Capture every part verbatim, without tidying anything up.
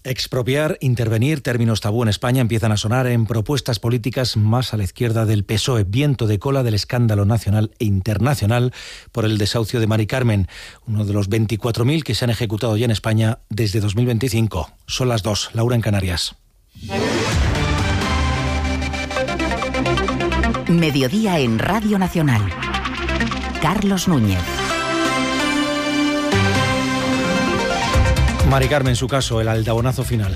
Expropiar, intervenir, términos tabú en España empiezan a sonar en propuestas políticas más a la izquierda del P S O E. Viento de cola del escándalo nacional e internacional por el desahucio de Mari Carmen, uno de los veinticuatro mil que se han ejecutado ya en España desde dos mil veinticinco. Son las dos. Laura en Canarias. Mediodía en Radio Nacional. Carlos Núñez. Mari Carmen, su caso, el aldabonazo final.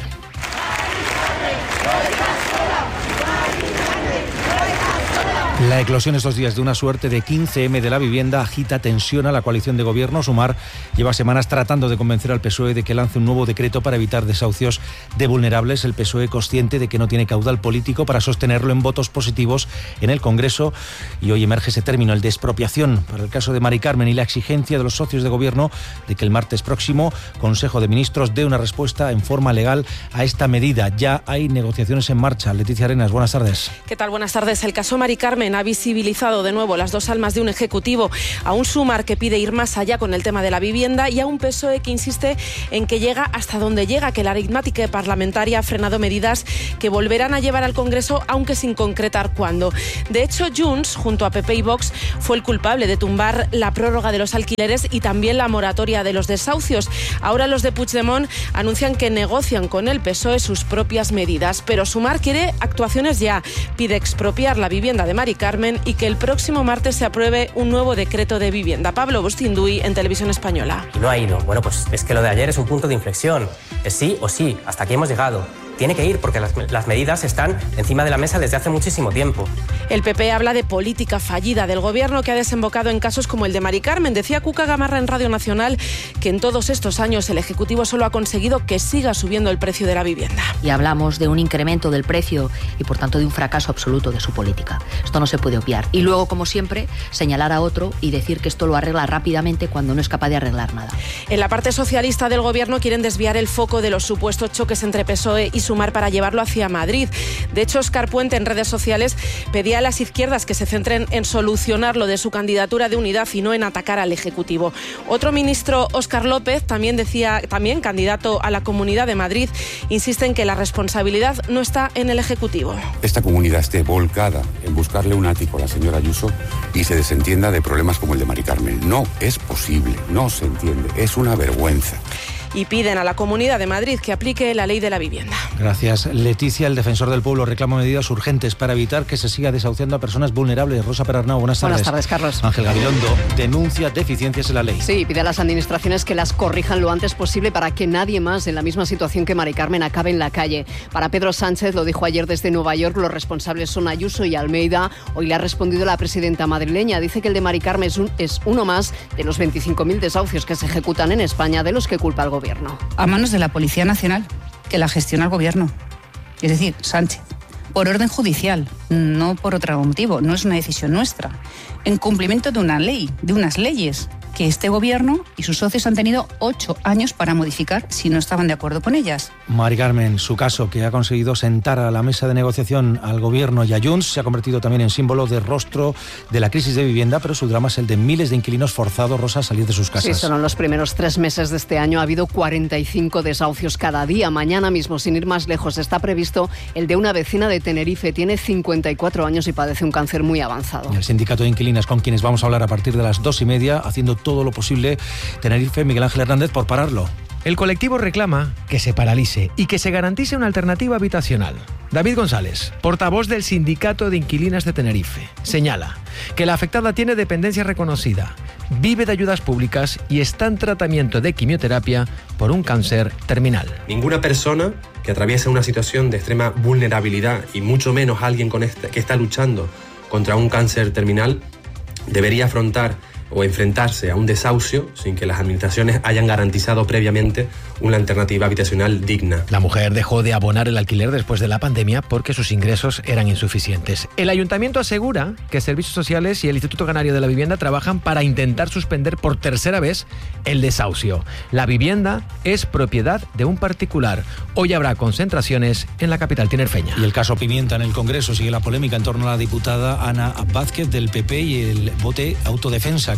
La eclosión estos días de una suerte de quince eme de la vivienda agita, tensiona a la coalición de gobierno. Sumar lleva semanas tratando de convencer al P S O E de que lance un nuevo decreto para evitar desahucios de vulnerables. El P S O E, consciente de que no tiene caudal político para sostenerlo en votos positivos en el Congreso. Y hoy emerge ese término, el de expropiación, para el caso de Mari Carmen, y la exigencia de los socios de gobierno de que el martes próximo Consejo de Ministros dé una respuesta en forma legal a esta medida. Ya hay negociaciones en marcha. Leticia Arenas, buenas tardes. ¿Qué tal? Buenas tardes. El caso Mari Carmen ha visibilizado de nuevo las dos almas de un ejecutivo, a un Sumar que pide ir más allá con el tema de la vivienda y a un P S O E que insiste en que llega hasta donde llega, que la aritmética parlamentaria ha frenado medidas que volverán a llevar al Congreso, aunque sin concretar cuándo. De hecho, Junts, junto a P P y Vox, fue el culpable de tumbar la prórroga de los alquileres y también la moratoria de los desahucios. Ahora los de Puigdemont anuncian que negocian con el P S O E sus propias medidas, pero Sumar quiere actuaciones ya. Pide expropiar la vivienda de Mari Carmen y que el próximo martes se apruebe un nuevo decreto de vivienda. Pablo Bustinduy, en Televisión Española. Y no ha ido. Bueno, pues es que lo de ayer es un punto de inflexión. Es sí o sí. Hasta aquí hemos llegado. Tiene que ir porque las, las medidas están encima de la mesa desde hace muchísimo tiempo. El P P habla de política fallida del gobierno que ha desembocado en casos como el de Mari Carmen. Decía Cuca Gamarra en Radio Nacional que en todos estos años el Ejecutivo solo ha conseguido que siga subiendo el precio de la vivienda. Y hablamos de un incremento del precio y por tanto de un fracaso absoluto de su política. Esto no se puede obviar. Y luego, como siempre, señalar a otro y decir que esto lo arregla rápidamente cuando no es capaz de arreglar nada. En la parte socialista del gobierno quieren desviar el foco de los supuestos choques entre P S O E y Sumar para llevarlo hacia Madrid. De hecho, Óscar Puente en redes sociales pedía a las izquierdas que se centren en solucionar lo de su candidatura de unidad y no en atacar al Ejecutivo. Otro ministro, Óscar López, también decía, también candidato a la Comunidad de Madrid, insiste en que la responsabilidad no está en el Ejecutivo. Esta comunidad esté volcada en buscarle un ático a la señora Ayuso y se desentienda de problemas como el de Mari Carmen. No es posible, no se entiende, es una vergüenza. Y piden a la Comunidad de Madrid que aplique la ley de la vivienda. Gracias, Leticia. El defensor del pueblo reclama medidas urgentes para evitar que se siga desahuciando a personas vulnerables. Rosa Perarnau, buenas tardes. Buenas tardes, Carlos. Ángel Gabilondo denuncia deficiencias en la ley. Sí, pide a las administraciones que las corrijan lo antes posible para que nadie más en la misma situación que Mari Carmen acabe en la calle. Para Pedro Sánchez, lo dijo ayer desde Nueva York, los responsables son Ayuso y Almeida. Hoy le ha respondido la presidenta madrileña. Dice que el de Mari Carmen es, un, es uno más de los veinticinco mil desahucios que se ejecutan en España, de los que culpa el gobierno. A manos de la Policía Nacional, que la gestiona el gobierno, es decir, Sánchez, por orden judicial, no por otro motivo, no es una decisión nuestra, en cumplimiento de una ley, de unas leyes que este gobierno y sus socios han tenido ocho años para modificar si no estaban de acuerdo con ellas. Mari Carmen, su caso, que ha conseguido sentar a la mesa de negociación al gobierno y a Junts, se ha convertido también en símbolo de rostro de la crisis de vivienda, pero su drama es el de miles de inquilinos forzados, Rosa, a salir de sus casas. Sí, solo en los primeros tres meses de este año ha habido cuarenta y cinco desahucios cada día. Mañana mismo, sin ir más lejos, está previsto el de una vecina de Tenerife. Tiene cincuenta y cuatro años y padece un cáncer muy avanzado. El sindicato de inquilinas, con quienes vamos a hablar a partir de las dos y media, haciendo todo lo posible, Tenerife, Miguel Ángel Hernández, por pararlo. El colectivo reclama que se paralice y que se garantice una alternativa habitacional. David González, portavoz del Sindicato de Inquilinas de Tenerife, señala que la afectada tiene dependencia reconocida, vive de ayudas públicas y está en tratamiento de quimioterapia por un cáncer terminal. Ninguna persona que atraviesa una situación de extrema vulnerabilidad y mucho menos alguien con este, que está luchando contra un cáncer terminal debería afrontar o enfrentarse a un desahucio sin que las administraciones hayan garantizado previamente una alternativa habitacional digna. La mujer dejó de abonar el alquiler después de la pandemia porque sus ingresos eran insuficientes. El ayuntamiento asegura que Servicios Sociales y el Instituto Canario de la Vivienda trabajan para intentar suspender por tercera vez el desahucio. La vivienda es propiedad de un particular. Hoy habrá concentraciones en la capital tinerfeña. Y el caso Pimienta en el Congreso sigue la polémica en torno a la diputada Ana Vázquez del P P y el bote autodefensa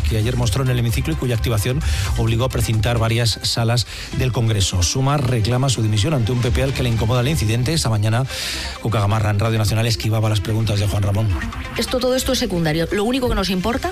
que ayer mostró en el hemiciclo y cuya activación obligó a precintar varias salas del Congreso. Sumar reclama su dimisión ante un P P al que le incomoda el incidente. Esta mañana Cuca Gamarra en Radio Nacional esquivaba las preguntas de Juan Ramón. Esto, todo esto es secundario. Lo único que nos importa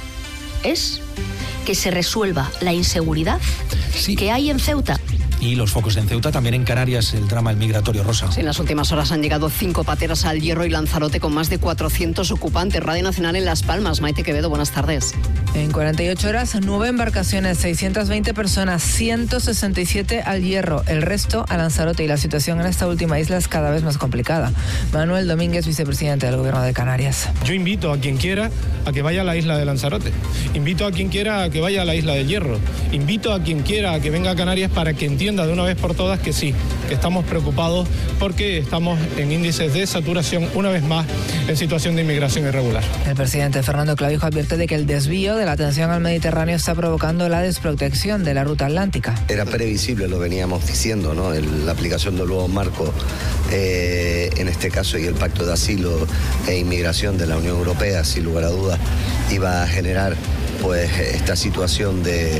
es que se resuelva la inseguridad sí. que hay en Ceuta. Y los focos en Ceuta, también en Canarias, el drama el migratorio, Rosa. Sí, en las últimas horas han llegado cinco pateras al Hierro y Lanzarote con más de cuatrocientos ocupantes. Radio Nacional en Las Palmas. Maite Quevedo, buenas tardes. En cuarenta y ocho horas, nueve embarcaciones, seiscientas veinte personas, ciento sesenta y siete al Hierro, el resto a Lanzarote, y la situación en esta última isla es cada vez más complicada. Manuel Domínguez, vicepresidente del Gobierno de Canarias. Yo invito a quien quiera a que vaya a la isla de Lanzarote. Invito a quien quiera a que vaya a la isla del Hierro. Invito a quien quiera a que venga a Canarias para que entienda de una vez por todas que sí, que estamos preocupados porque estamos en índices de saturación, una vez más, en situación de inmigración irregular. El presidente Fernando Clavijo advierte de que el desvío de la atención al Mediterráneo está provocando la desprotección de la ruta atlántica. Era previsible, lo veníamos diciendo, ¿no? El, la aplicación del nuevo marco, eh, en este caso, y el pacto de asilo e inmigración de la Unión Europea, sin lugar a dudas, iba a generar pues esta situación de,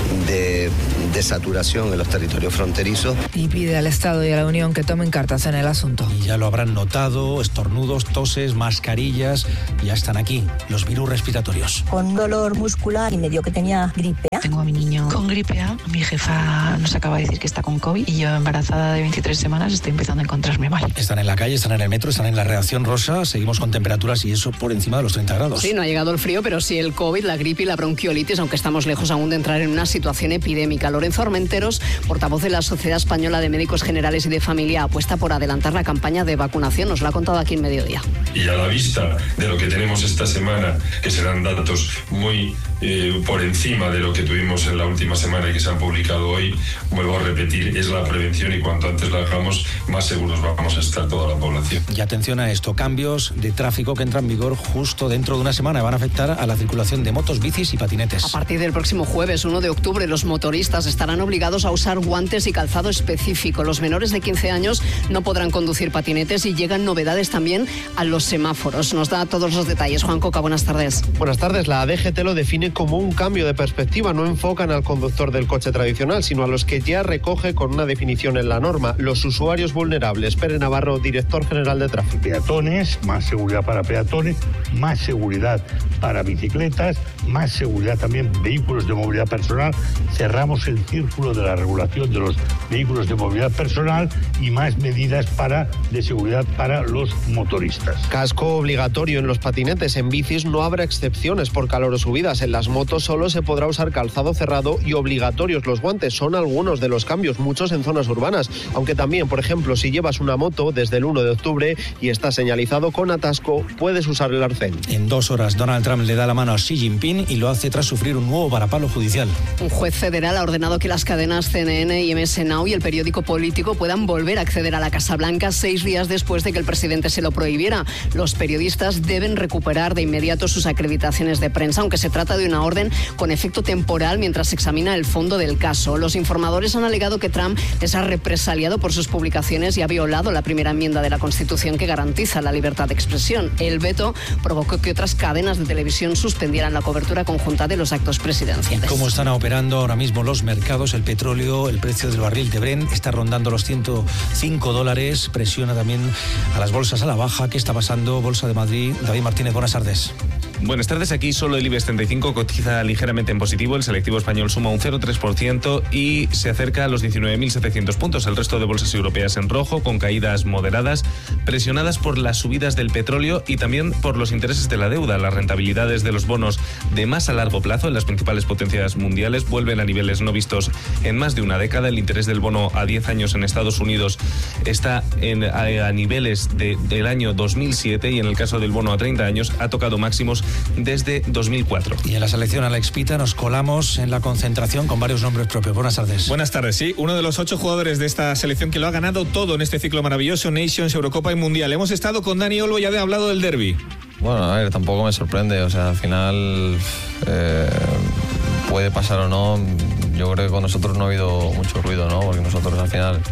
de, de saturación en los territorios fronterizos. Y pide al Estado y a la Unión que tomen cartas en el asunto. Y ya lo habrán notado, estornudos, toses, mascarillas, ya están aquí los virus respiratorios. Con dolor muscular y medio que tenía gripe A. Tengo a mi niño con gripe A, mi jefa nos acaba de decir que está con COVID y yo, embarazada de veintitrés semanas, estoy empezando a encontrarme mal. Están en la calle, están en el metro, están en la reacción rosa, seguimos con temperaturas y eso por encima de los treinta grados. Sí, no ha llegado el frío, pero sí el COVID, la gripe y la bronquiolitis, aunque estamos lejos aún de entrar en una situación epidémica. Lorenzo Armenteros, portavoz de la Sociedad Española de Médicos Generales y de Familia, apuesta por adelantar la campaña de vacunación. Nos lo ha contado aquí en Mediodía. Y a la vista de lo que tenemos esta semana, que serán datos muy eh, por encima de lo que tuvimos en la última semana y que se han publicado hoy, vuelvo a repetir, es la prevención y cuanto antes la hagamos, más seguros vamos a estar toda la población. Y atención a esto, cambios de tráfico que entran en vigor justo dentro de una semana y van a afectar a la circulación de motos, bicis y patinetes. A partir del próximo jueves, uno de octubre, los motoristas estarán obligados a usar guantes y calzado específico. Los menores de quince años no podrán conducir patinetes y llegan novedades también a los semáforos. Nos da todos los detalles. Juan Coca, buenas tardes. Buenas tardes. La D G T lo define como un cambio de perspectiva. No enfocan al conductor del coche tradicional, sino a los que ya recoge con una definición en la norma, los usuarios vulnerables. Pere Navarro, director general de tráfico. Peatones, más seguridad para peatones, más seguridad para bicicletas, más seguridad también vehículos de movilidad personal. Cerramos el círculo de la regulación de los vehículos de movilidad personal y más medidas para de seguridad para los motoristas. Casco obligatorio en los patinetes. En bicis no habrá excepciones por calor o subidas. En las motos solo se podrá usar calzado cerrado y obligatorios los guantes. Son algunos de los cambios, muchos en zonas urbanas. Aunque también, por ejemplo, si llevas una moto desde el uno de octubre y está señalizado con atasco, puedes usar el arcén. En dos horas, Donald Trump le da la mano a Xi Jinping y lo hace tras sufrir un nuevo varapalo judicial. Un juez federal ha ordenado que las cadenas C N N y M S Now y el periódico Político puedan volver a acceder a la Casa Blanca seis días después de que el presidente se lo prohibiera. Los periodistas deben recuperar de inmediato sus acreditaciones de prensa, aunque se trata de una orden con efecto temporal mientras se examina el fondo del caso. Los informadores han alegado que Trump les ha represaliado por sus publicaciones y ha violado la primera enmienda de la Constitución que garantiza la libertad de expresión. El veto provocó que otras cadenas de televisión suspendieran la cobertura conjunta de los actos presidenciales. ¿Cómo están operando ahora mismo los mercados? El petróleo, el precio del barril de Brent está rondando los ciento cinco dólares, presiona también a las bolsas a la baja. ¿Qué está pasando? Bolsa de Madrid, David Martínez, buenas tardes. Buenas tardes, aquí solo el IBEX treinta y cinco cotiza ligeramente en positivo, el selectivo español suma un cero coma tres por ciento y se acerca a los diecinueve mil setecientos puntos. El resto de bolsas europeas en rojo, con caídas moderadas, presionadas por las subidas del petróleo y también por los intereses de la deuda. Las rentabilidades de los bonos de más a largo plazo en las principales potencias mundiales vuelven a niveles no vistos en más de una década. El interés del bono a diez años en Estados Unidos está en, a, a niveles de, del año dos mil siete y en el caso del bono a treinta años ha tocado máximos desde dos mil cuatro. Y en la selección Alex Pita nos colamos en la concentración con varios nombres propios. Buenas tardes. Buenas tardes, sí. Uno de los ocho jugadores de esta selección que lo ha ganado todo en este ciclo maravilloso, Nations, Eurocopa y Mundial. Hemos estado con Dani Olmo y ha hablado del derbi. Bueno, a ver, tampoco me sorprende. O sea, al final eh, puede pasar o no. Yo creo que con nosotros no ha habido mucho ruido, ¿no? Porque nosotros al final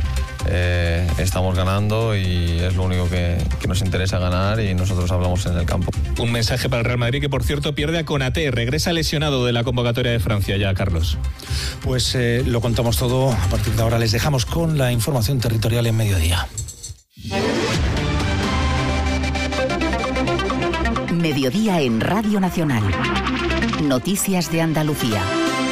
eh, estamos ganando y es lo único que, que nos interesa, ganar, y nosotros hablamos en el campo. Un mensaje para el Real Madrid, que por cierto pierde a Konaté, regresa lesionado de la convocatoria de Francia ya, Carlos. Pues eh, lo contamos todo. A partir de ahora les dejamos con la información territorial en Mediodía. Mediodía en Radio Nacional. Noticias de Andalucía.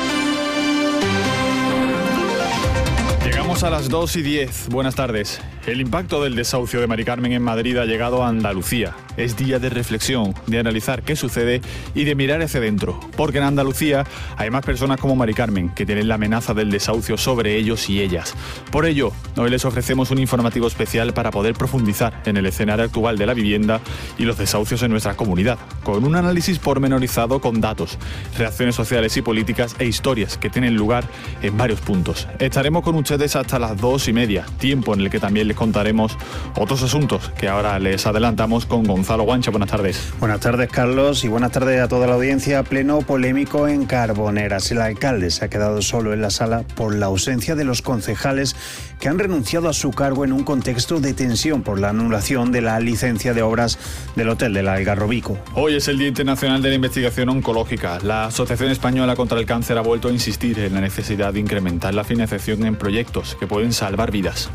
Llegamos a las dos y diez. Buenas tardes. El impacto del desahucio de Mari Carmen en Madrid ha llegado a Andalucía. Es día de reflexión, de analizar qué sucede y de mirar hacia adentro. Porque en Andalucía hay más personas como Mari Carmen que tienen la amenaza del desahucio sobre ellos y ellas. Por ello, hoy les ofrecemos un informativo especial para poder profundizar en el escenario actual de la vivienda y los desahucios en nuestra comunidad, con un análisis pormenorizado con datos, reacciones sociales y políticas e historias que tienen lugar en varios puntos. Estaremos con ustedes hasta las dos y media, tiempo en el que también les contaremos otros asuntos que ahora les adelantamos con Gonzalo Guancha. Buenas tardes. Buenas tardes, Carlos, y buenas tardes a toda la audiencia. Pleno polémico en Carboneras. El alcalde se ha quedado solo en la sala por la ausencia de los concejales que han renunciado a su cargo en un contexto de tensión por la anulación de la licencia de obras del Hotel del Algarrobico. Hoy es el Día Internacional de la Investigación Oncológica. La Asociación Española contra el Cáncer ha vuelto a insistir en la necesidad de incrementar la financiación en proyectos que pueden salvar vidas.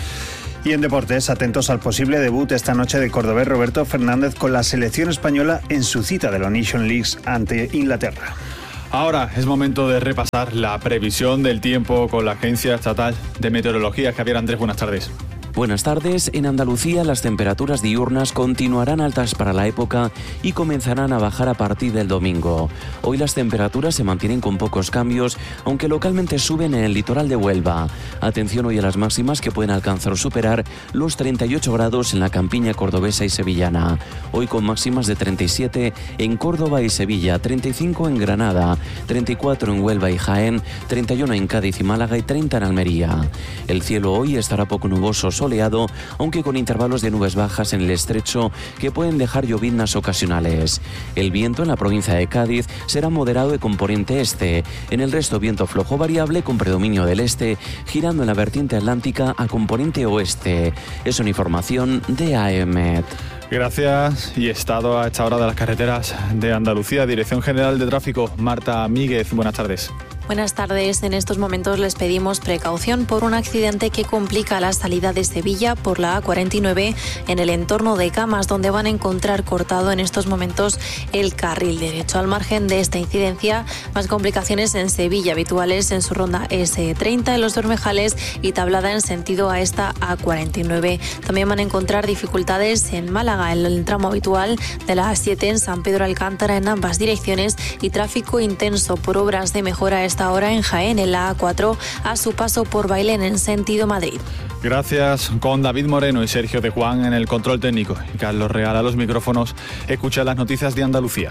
Y en deportes, atentos al posible debut esta noche del cordobés Roberto Fernández con la selección española en su cita de la Nation League ante Inglaterra. Ahora es momento de repasar la previsión del tiempo con la Agencia Estatal de Meteorología. Javier Andrés, buenas tardes. Buenas tardes. En Andalucía las temperaturas diurnas continuarán altas para la época y comenzarán a bajar a partir del domingo. Hoy las temperaturas se mantienen con pocos cambios, aunque localmente suben en el litoral de Huelva. Atención hoy a las máximas, que pueden alcanzar o superar los treinta y ocho grados en la campiña cordobesa y sevillana. Hoy con máximas de treinta y siete en Córdoba y Sevilla, treinta y cinco en Granada, treinta y cuatro en Huelva y Jaén, treinta y uno en Cádiz y Málaga y treinta en Almería. El cielo hoy estará poco nuboso, soleado, aunque con intervalos de nubes bajas en el estrecho que pueden dejar lloviznas ocasionales. El viento en la provincia de Cádiz será moderado de componente este. En el resto, viento flojo variable con predominio del este, girando en la vertiente atlántica a componente oeste. Es una información de A E M E T. Gracias. Y estado a esta hora de las carreteras de Andalucía. Dirección General de Tráfico, Marta Míguez, buenas tardes. Buenas tardes. En estos momentos les pedimos precaución por un accidente que complica la salida de Sevilla por la A cuarenta y nueve en el entorno de Camas, donde van a encontrar cortado en estos momentos el carril derecho. Al margen de esta incidencia, más complicaciones en Sevilla, habituales en su ronda ese treinta en Los Bermejales y Tablada en sentido a esta A cuarenta y nueve. También van a encontrar dificultades en Málaga, en el tramo habitual de la A siete en San Pedro Alcántara en ambas direcciones, y tráfico intenso por obras de mejora esta hora en Jaén, en la A cuatro, a su paso por Bailén en sentido Madrid. Gracias. Con David Moreno y Sergio de Juan en el control técnico y Carlos Real a los micrófonos, escucha las noticias de Andalucía.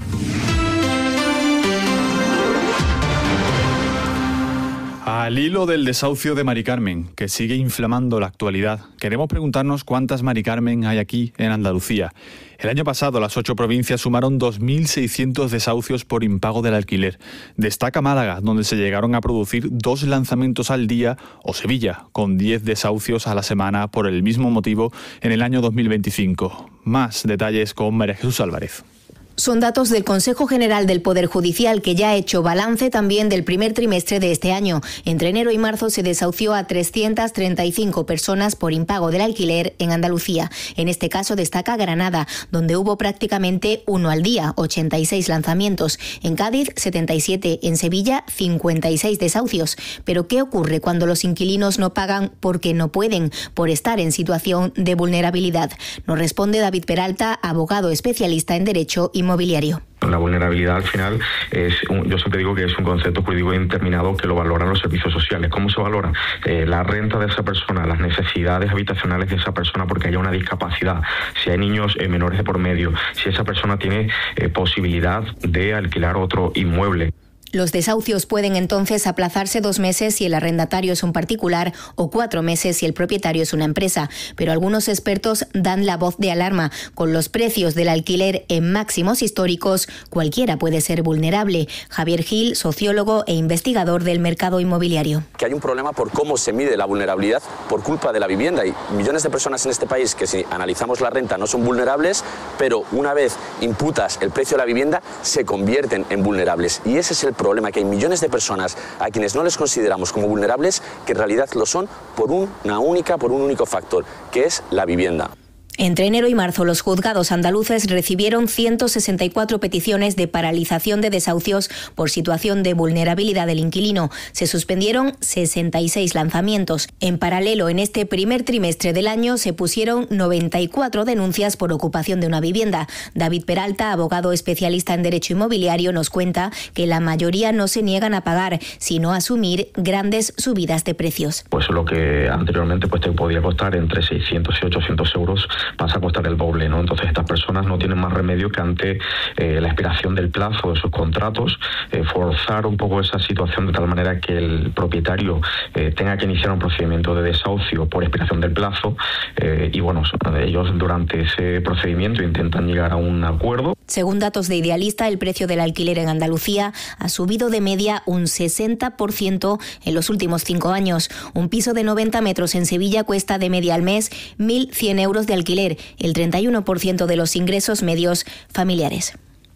Al hilo del desahucio de Mari Carmen, que sigue inflamando la actualidad, queremos preguntarnos cuántas Mari Carmen hay aquí en Andalucía. El año pasado las ocho provincias sumaron dos mil seiscientos desahucios por impago del alquiler. Destaca Málaga, donde se llegaron a producir dos lanzamientos al día, o Sevilla, con diez desahucios a la semana por el mismo motivo en el año dos mil veinticinco. Más detalles con María Jesús Álvarez. Son datos del Consejo General del Poder Judicial, que ya ha hecho balance también del primer trimestre de este año. Entre enero y marzo se desahució a trescientas treinta y cinco personas por impago del alquiler en Andalucía. En este caso destaca Granada, donde hubo prácticamente uno al día, ochenta y seis lanzamientos. En Cádiz, setenta y siete. En Sevilla, cincuenta y seis desahucios. Pero ¿qué ocurre cuando los inquilinos no pagan porque no pueden, por estar en situación de vulnerabilidad? Nos responde David Peralta, abogado especialista en Derecho y Inmobiliario. La vulnerabilidad al final es, un, yo siempre digo que es un concepto jurídico indeterminado que lo valoran los servicios sociales. ¿Cómo se valora? Eh, la renta de esa persona, las necesidades habitacionales de esa persona porque haya una discapacidad, si hay niños eh, menores de por medio, si esa persona tiene eh, posibilidad de alquilar otro inmueble. Los desahucios pueden entonces aplazarse dos meses si el arrendatario es un particular o cuatro meses si el propietario es una empresa. Pero algunos expertos dan la voz de alarma. Con los precios del alquiler en máximos históricos, cualquiera puede ser vulnerable. Javier Gil, sociólogo e investigador del mercado inmobiliario. Que hay un problema por cómo se mide la vulnerabilidad por culpa de la vivienda. Hay millones de personas en este país que, si analizamos la renta, no son vulnerables, pero una vez imputas el precio de la vivienda, se convierten en vulnerables. Y ese es el problema, que hay millones de personas a quienes no les consideramos como vulnerables, que en realidad lo son por una única, por un único factor, que es la vivienda. Entre enero y marzo, los juzgados andaluces recibieron ciento sesenta y cuatro peticiones de paralización de desahucios por situación de vulnerabilidad del inquilino. Se suspendieron sesenta y seis lanzamientos. En paralelo, en este primer trimestre del año se pusieron noventa y cuatro denuncias por ocupación de una vivienda. David Peralta, abogado especialista en derecho inmobiliario, nos cuenta que la mayoría no se niegan a pagar, sino a asumir grandes subidas de precios. Pues lo que anteriormente pues te podía costar entre seiscientos y ochocientos euros, pasa a costar el doble, ¿no? Entonces estas personas no tienen más remedio que ante eh, la expiración del plazo de sus contratos, eh, forzar un poco esa situación de tal manera que el propietario eh, tenga que iniciar un procedimiento de desahucio por expiración del plazo eh, y bueno, ellos durante ese procedimiento intentan llegar a un acuerdo. Según datos de Idealista, el precio del alquiler en Andalucía ha subido de media un sesenta por ciento en los últimos cinco años. Un piso de noventa metros en Sevilla cuesta de media al mes mil cien euros de alquiler, el treinta y uno por ciento de los ingresos medios familiares.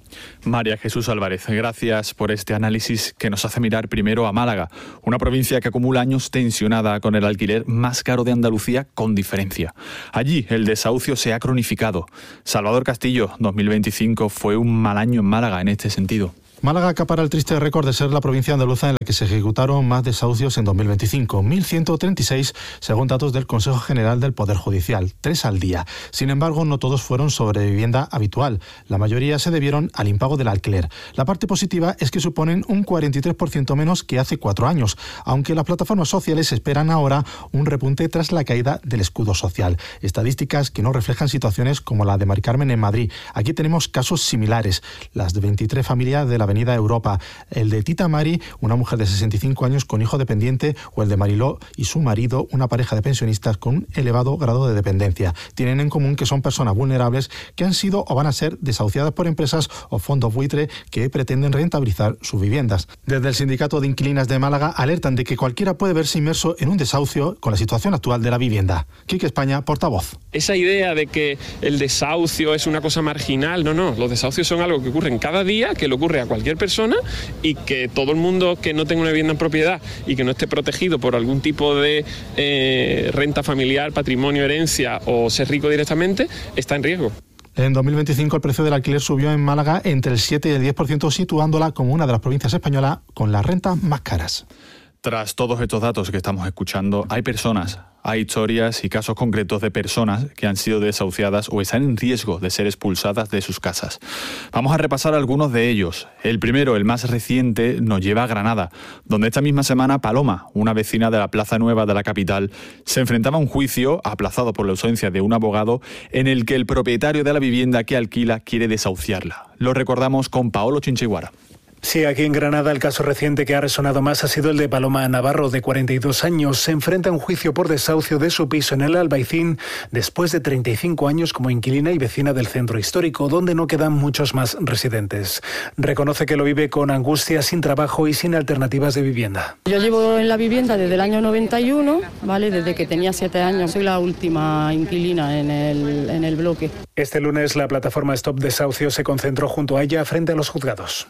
María Jesús Álvarez, gracias por este análisis que nos hace mirar primero a Málaga, una provincia que acumula años tensionada con el alquiler más caro de Andalucía con diferencia. Allí el desahucio se ha cronificado. Salvador Castillo, dos mil veinticinco fue un mal año en Málaga en este sentido. Málaga acapara el triste récord de ser la provincia andaluza en la que se ejecutaron más desahucios en dos mil veinticinco, mil ciento treinta y seis según datos del Consejo General del Poder Judicial, tres al día. Sin embargo, no todos fueron sobre vivienda habitual, la mayoría se debieron al impago del alquiler. La parte positiva es que suponen un cuarenta y tres por ciento menos que hace cuatro años, aunque las plataformas sociales esperan ahora un repunte tras la caída del escudo social. Estadísticas que no reflejan situaciones como la de Mari Carmen en Madrid. Aquí tenemos casos similares, las de veintitrés familias de la Avenida Europa, el de Tita Mari, una mujer de sesenta y cinco años con hijo dependiente, o el de Mariló y su marido, una pareja de pensionistas con un elevado grado de dependencia. Tienen en común que son personas vulnerables que han sido o van a ser desahuciadas por empresas o fondos buitre que pretenden rentabilizar sus viviendas. Desde el Sindicato de Inquilinas de Málaga alertan de que cualquiera puede verse inmerso en un desahucio con la situación actual de la vivienda. Quique España, portavoz. Esa idea de que el desahucio es una cosa marginal, no, no, los desahucios son algo que ocurren cada día, que le ocurre a cualquier persona y que todo el mundo que no tenga una vivienda en propiedad y que no esté protegido por algún tipo de eh, renta familiar, patrimonio, herencia o ser rico directamente, está en riesgo. En dos mil veinticinco el precio del alquiler subió en Málaga entre el siete y el diez por ciento, situándola como una de las provincias españolas con las rentas más caras. Tras todos estos datos que estamos escuchando, hay personas, hay historias y casos concretos de personas que han sido desahuciadas o están en riesgo de ser expulsadas de sus casas. Vamos a repasar algunos de ellos. El primero, el más reciente, nos lleva a Granada, donde esta misma semana Paloma, una vecina de la Plaza Nueva de la capital, se enfrentaba a un juicio aplazado por la ausencia de un abogado en el que el propietario de la vivienda que alquila quiere desahuciarla. Lo recordamos con Paolo Chinchiguara. Sí, aquí en Granada el caso reciente que ha resonado más ha sido el de Paloma Navarro, de cuarenta y dos años. Se enfrenta a un juicio por desahucio de su piso en el Albaicín después de treinta y cinco años como inquilina y vecina del centro histórico, donde no quedan muchos más residentes. Reconoce que lo vive con angustia, sin trabajo y sin alternativas de vivienda. Yo llevo en la vivienda desde el año noventa y uno, ¿vale? Desde que tenía siete años. Soy la última inquilina en el, en el bloque. Este lunes la plataforma Stop Desahucio se concentró junto a ella frente a los juzgados.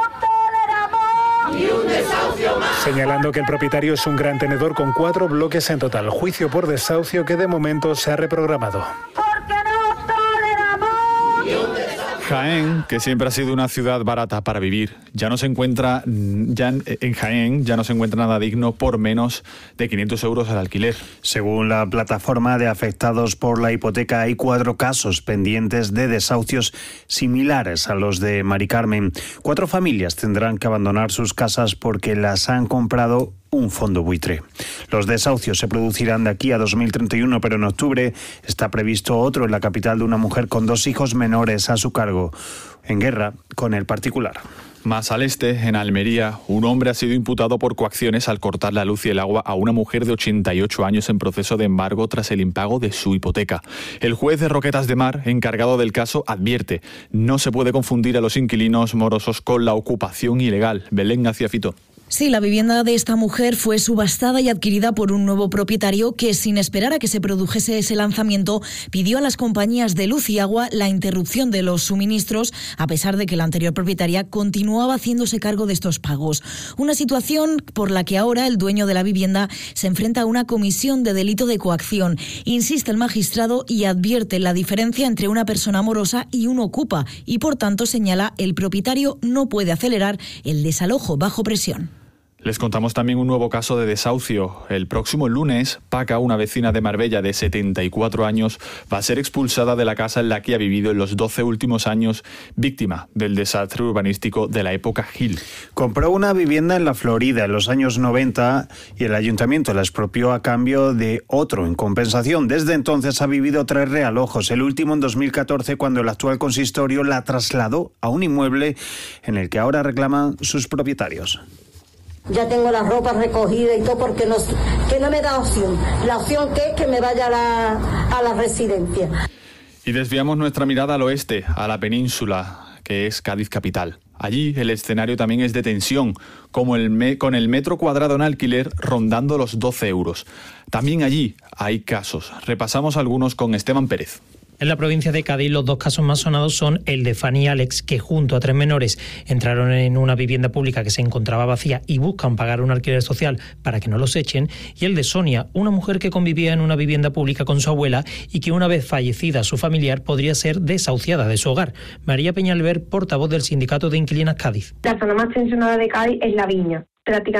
Y un desahucio más. Señalando que el propietario es un gran tenedor con cuatro bloques en total. Juicio por desahucio que de momento se ha reprogramado. Porque no toleramos. Y un desahucio. Jaén, que siempre ha sido una ciudad barata para vivir, ya no se encuentra, ya en Jaén ya no se encuentra nada digno por menos de quinientos euros al alquiler. Según la plataforma de afectados por la hipoteca, hay cuatro casos pendientes de desahucios similares a los de Mari Carmen. Cuatro familias tendrán que abandonar sus casas porque las han comprado un fondo buitre. Los desahucios se producirán de aquí a dos mil treinta y uno, pero en octubre está previsto otro en la capital de una mujer con dos hijos menores a su cargo, en guerra con el particular. Más al este, en Almería, un hombre ha sido imputado por coacciones al cortar la luz y el agua a una mujer de ochenta y ocho años en proceso de embargo tras el impago de su hipoteca. El juez de Roquetas de Mar, encargado del caso, advierte: no se puede confundir a los inquilinos morosos con la ocupación ilegal. Belén García Fito. Sí, la vivienda de esta mujer fue subastada y adquirida por un nuevo propietario que, sin esperar a que se produjese ese lanzamiento, pidió a las compañías de luz y agua la interrupción de los suministros, a pesar de que la anterior propietaria continuaba haciéndose cargo de estos pagos. Una situación por la que ahora el dueño de la vivienda se enfrenta a una comisión de delito de coacción. Insiste el magistrado y advierte la diferencia entre una persona morosa y un ocupa y, por tanto, señala el propietario no puede acelerar el desalojo bajo presión. Les contamos también un nuevo caso de desahucio. El próximo lunes, Paca, una vecina de Marbella de setenta y cuatro años, va a ser expulsada de la casa en la que ha vivido en los doce últimos años, víctima del desastre urbanístico de la época Gil. Compró una vivienda en la Florida en los años noventa y el ayuntamiento la expropió a cambio de otro en compensación. Desde entonces ha vivido tres realojos, el último en dos mil catorce, cuando el actual consistorio la trasladó a un inmueble en el que ahora reclaman sus propietarios. Ya tengo la ropa recogida y todo porque no, que no me da opción. La opción que es que me vaya a la, a la residencia. Y desviamos nuestra mirada al oeste, a la península, que es Cádiz capital. Allí el escenario también es de tensión, como el me- con el metro cuadrado en alquiler rondando los doce euros. También allí hay casos. Repasamos algunos con Esteban Pérez. En la provincia de Cádiz, los dos casos más sonados son el de Fanny y Alex, que junto a tres menores entraron en una vivienda pública que se encontraba vacía y buscan pagar un alquiler social para que no los echen, y el de Sonia, una mujer que convivía en una vivienda pública con su abuela y que, una vez fallecida su familiar, podría ser desahuciada de su hogar. María Peñalver, portavoz del Sindicato de Inquilinas Cádiz. La zona más tensionada de Cádiz es La Viña. Prácticamente